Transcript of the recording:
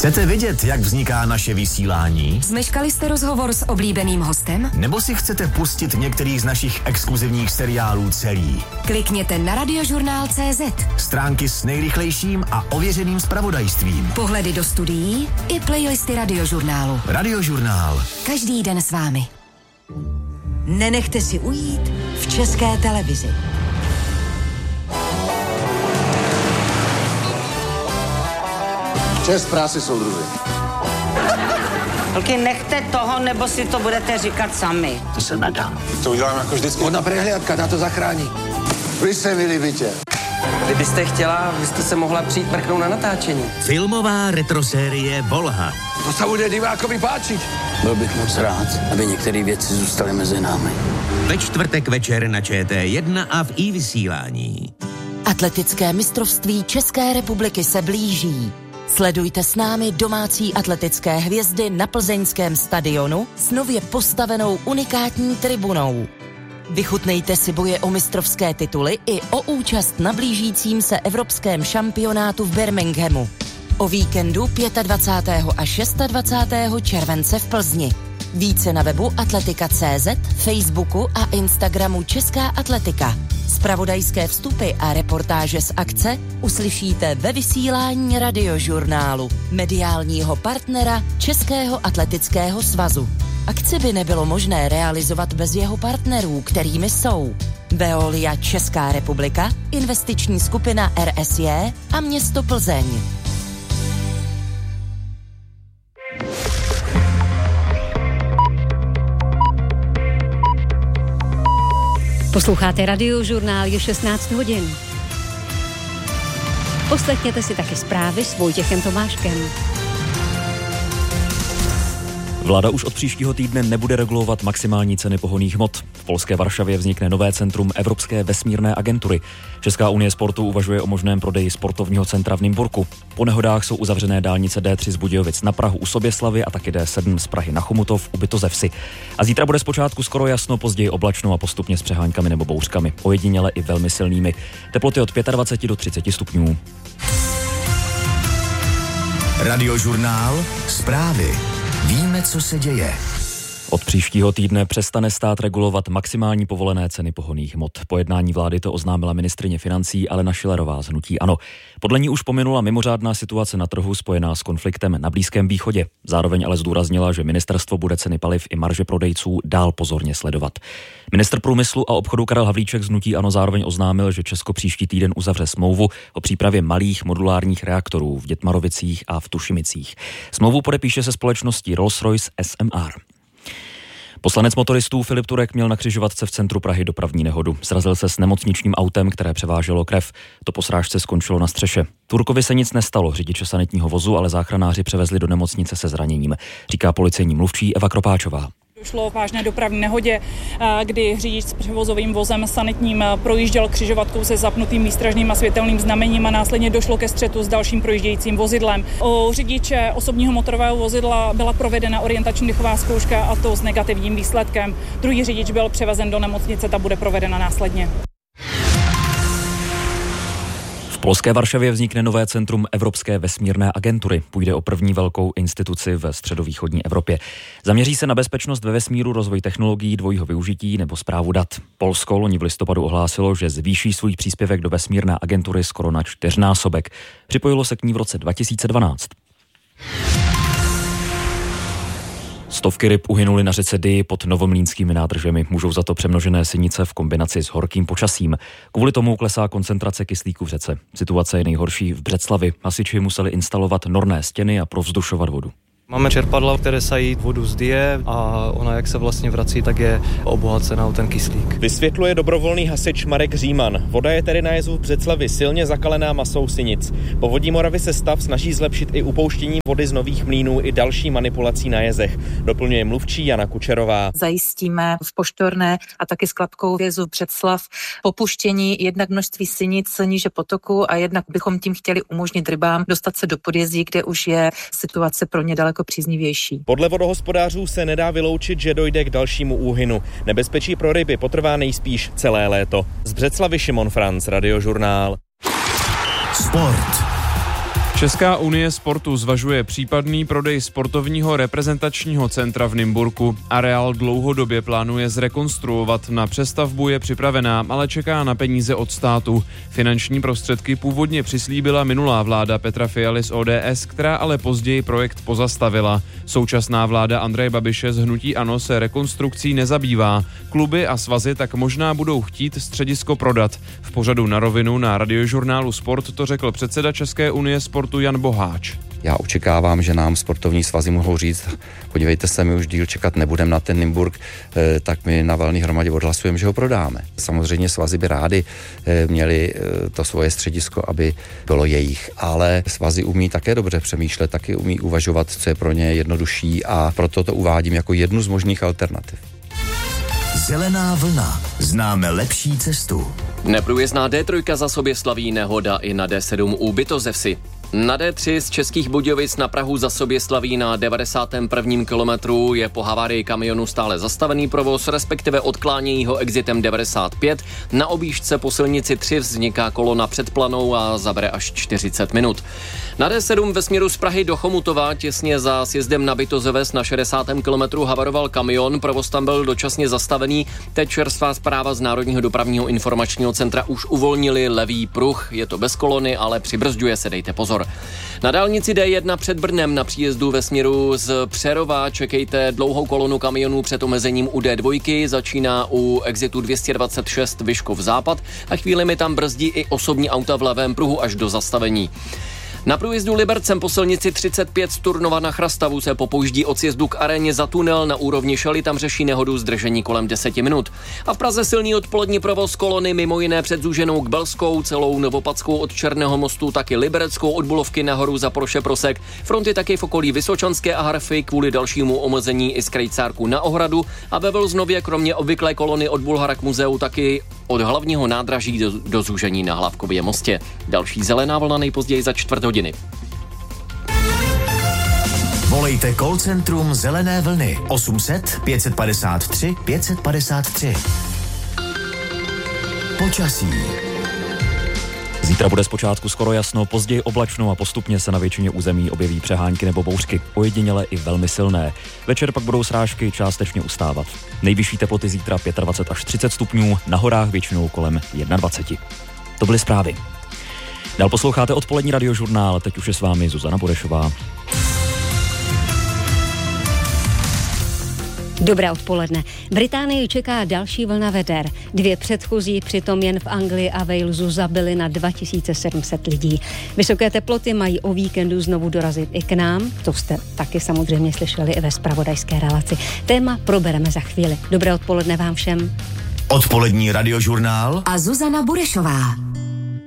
Chcete vidět, jak vzniká naše vysílání? Zmeškali jste rozhovor s oblíbeným hostem? Nebo si chcete pustit některý z našich exkluzivních seriálů celý? Klikněte na radiožurnál.cz. Stránky s nejrychlejším a ověřeným zpravodajstvím. Pohledy do studií i playlisty Radiožurnálu. Radiožurnál. Každý den s vámi. Nenechte si ujít v České televizi. Čest práci, soudruzi. Holky, nechte toho, nebo si to budete říkat sami. To se nedá. To udělám jako vždycky. Ona prehliadka, ta to zachrání. Vy se mi líbíte. Kdybyste chtěla, byste se mohla přijít mrknout na natáčení. Filmová retrosérie Volha. To se bude divákovi páčit. Byl bych moc rád, aby některé věci zůstaly mezi námi. Ve čtvrtek večer na ČT1 a v iVysílání. Atletické mistrovství České republiky se blíží. Sledujte s námi domácí atletické hvězdy na plzeňském stadionu s nově postavenou unikátní tribunou. Vychutnejte si boje o mistrovské tituly i o účast na blížícím se evropském šampionátu v Birminghamu. O víkendu 25. a 26. července v Plzni. Více na webu atletika.cz, Facebooku a Instagramu Česká atletika. Zpravodajské vstupy a reportáže z akce uslyšíte ve vysílání Radiožurnálu, mediálního partnera Českého atletického svazu. Akci by nebylo možné realizovat bez jeho partnerů, kterými jsou Veolia Česká republika, investiční skupina RSJ a město Plzeň. Posloucháte Radiožurnál, je 16 hodin. Poslechněte si taky zprávy s Vojtěchem Tomáškem. Vláda už od příštího týdne nebude regulovat maximální ceny pohonných hmot. V polské Varšavě vznikne nové centrum Evropské vesmírné agentury. Česká unie sportu uvažuje o možném prodeji sportovního centra v Nymburku. Po nehodách jsou uzavřené dálnice D3 z Budějovic na Prahu u Soběslavy a taky D7 z Prahy na Chomutov u Bytozevsi. A zítra bude zpočátku skoro jasno, později oblačno a postupně s přeháňkami nebo bouřkami. Ojediněle i velmi silnými. Teploty od 25 do 30 stupňů. Radiožurnál. Zprávy. Víme, co se děje. Od příštího týdne přestane stát regulovat maximální povolené ceny pohonných hmot. Po jednání vlády to oznámila ministryně financí Alena Schillerová z hnutí ANO. Podle ní už pominula mimořádná situace na trhu spojená s konfliktem na Blízkém východě. Zároveň ale zdůraznila, že ministerstvo bude ceny paliv i marže prodejců dál pozorně sledovat. Ministr průmyslu a obchodu Karel Havlíček z hnutí ANO zároveň oznámil, že Česko příští týden uzavře smlouvu o přípravě malých modulárních reaktorů v Dětmarovicích a v Tušimicích. Smlouvu podepíše se společností Rolls-Royce SMR. Poslanec motoristů Filip Turek měl na křižovatce v centru Prahy dopravní nehodu. Srazil se s nemocničním autem, které převáželo krev. To po srážce skončilo na střeše. Turkovi se nic nestalo, řidiče sanitního vozu, ale záchranáři převezli do nemocnice se zraněním, říká policejní mluvčí Eva Kropáčová. Došlo k vážné dopravní nehodě, kdy řidič s převozovým vozem sanitním projížděl křižovatkou se zapnutým výstražným a světelným znamením a následně došlo ke střetu s dalším projíždějícím vozidlem. U řidiče osobního motorového vozidla byla provedena orientační dechová zkouška a to s negativním výsledkem. Druhý řidič byl převezen do nemocnice, ta bude provedena následně. V polské Varšavě vznikne nové centrum Evropské vesmírné agentury. Půjde o první velkou instituci ve středovýchodní Evropě. Zaměří se na bezpečnost ve vesmíru, rozvoj technologií dvojího využití nebo správu dat. Polsko loni v listopadu ohlásilo, že zvýší svůj příspěvek do vesmírné agentury skoro na 4násobek. Připojilo se k ní v roce 2012. Stovky ryb uhynuly na řece Dyji pod novomlýnskými nádržemi. Můžou za to přemnožené sinice v kombinaci s horkým počasím. Kvůli tomu klesá koncentrace kyslíku v řece. Situace je nejhorší v Břeclavi. Hasiči museli instalovat norné stěny a provzdušovat vodu. Máme čerpadla, které sají vodu z Dyje a ona, jak se vlastně vrací, tak je obohacená o ten kyslík. Vysvětluje dobrovolný hasič Marek Říman. Voda je tedy na jezu v Břeclavi silně zakalená masou sinic. Povodí Moravy se stav snaží zlepšit i upouštění vody z nových mlýnů i další manipulací na jezech. Doplňuje mluvčí Jana Kučerová. Zajistíme v Poštorné a taky s Klapkou jezu Břeclav popuštění jednak množství sinic níže potoku a jednak bychom tím chtěli umožnit rybám dostat se do podjezdí, kde už je situace pro ně daleko příznivější. Podle vodohospodářů se nedá vyloučit, že dojde k dalšímu úhynu. Nebezpečí pro ryby potrvá nejspíš celé léto. Z Břeclavy Šimon Franc, Radiožurnál. Sport. Česká unie sportu zvažuje případný prodej sportovního reprezentačního centra v Nymburku. Areál dlouhodobě plánuje zrekonstruovat, na přestavbu je připravená, ale čeká na peníze od státu. Finanční prostředky původně přislíbila minulá vláda Petra Fialy z ODS, která ale později projekt pozastavila. Současná vláda Andreje Babiše z hnutí ANO se rekonstrukcí nezabývá. Kluby a svazy tak možná budou chtít středisko prodat. V pořadu Na rovinu na Radiožurnálu Sport to řekl předseda České unie sportu Jan Boháč. Já očekávám, že nám sportovní svazy mohou říct, podívejte se, my už díl čekat nebudeme na ten Nymburk, tak my na valné hromadě odhlasujeme, že ho prodáme. Samozřejmě svazy by rádi měli to svoje středisko, aby bylo jejich, ale svazy umí také dobře přemýšlet, taky umí uvažovat, co je pro ně jednodušší, a proto to uvádím jako jednu z možných alternativ. Zelená vlna. Známe lepší cestu. Neprůjezdná D3 za Soběslaví, nehoda i na D7 u Bytozevsi. Na D3 z Českých Budějovic na Prahu za Soběslaví na 91. kilometru je po havárii kamionu stále zastavený provoz, respektive odklánění ho exitem 95. Na objížďce po silnici 3 vzniká kolona před planou a zabere až 40 minut. Na D7 ve směru z Prahy do Chomutova těsně za sjezdem na Bytozeves na 60. kilometru havaroval kamion, provoz tam byl dočasně zastavený. Teď čerstvá zpráva z Národního dopravního informačního centra už uvolnili levý pruh. Je to bez kolony, ale přibrzďuje se, dejte pozor. Na dálnici D1 před Brnem na příjezdu ve směru z Přerova čekejte dlouhou kolonu kamionů před omezením u D2, začíná u exitu 226 Vyškov západ a chvílemi tam brzdí i osobní auta v levém pruhu až do zastavení. Na průjezdu Libercem po silnici 35 z Turnova na Chrastavu se popouždí od sjezdu k aréně za tunel na úrovni Šely, tam řeší nehodu zdržení kolem 10 minut. A v Praze silný odpolední provoz kolony mimo jiné před Zúženou k Belskou, celou Novopadskou od Černého mostu, taky Libereckou od Bulovky nahoru za Proše Prosek. Fronty taky v okolí Vysočanské a Harfy kvůli dalšímu omezení i z Krejcárku na Ohradu a ve Vlznově kromě obvyklé kolony od Bulhara k muzeu taky od hlavního nádraží do Zúžení na Hlávkově mostě. Další zelená vlna nejpozději za 4 hodiny. Volejte call centrum Zelené vlny 800 553 553. Počasí. Zítra bude zpočátku skoro jasno, později oblačno a postupně se na většině území objeví přehánky nebo bouřky, ojediněle i velmi silné. Večer pak budou srážky částečně ustávat. Nejvyšší teploty zítra 25 až 30 stupňů, na horách většinou kolem 21. To byly zprávy. Dál posloucháte odpolední radiožurnál, teď už je s vámi Zuzana Burešová. Dobré odpoledne. Británii čeká další vlna veder. 2 předchozí přitom jen v Anglii a Walesu zabily na 2700 lidí. Vysoké teploty mají o víkendu znovu dorazit i k nám. To jste taky samozřejmě slyšeli i ve zpravodajské relaci. Téma probereme za chvíli. Dobré odpoledne vám všem. Odpolední radiožurnál a Zuzana Burešová.